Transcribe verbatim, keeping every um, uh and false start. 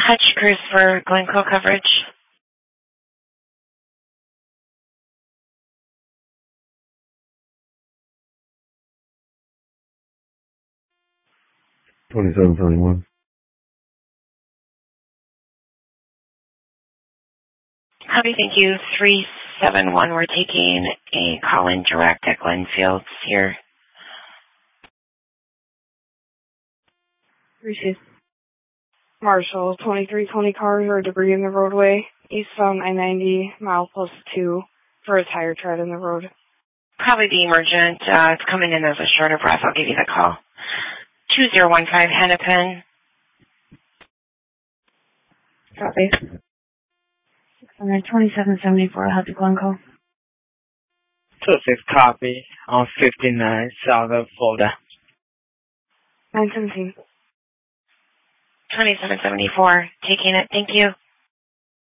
Hutch Cruz for Glencoe coverage. twenty-seven seventy-one. Copy, thank you. three seven one, we're taking a call-in direct at Glenfields here. Receive. Marshall, twenty-three twenty cars or debris in the roadway, eastbound I ninety, mile plus two, for a tire tread in the road. Probably the emergent. Uh, it's coming in as a shorter breath. I'll give you the call. two zero one five Hennepin. Copy. six hundred twenty-seven seventy-four, head to Glencoe. two six copy on fifty-nine south of Florida. nine seventeen. twenty-seven seventy-four, taking it. Thank you.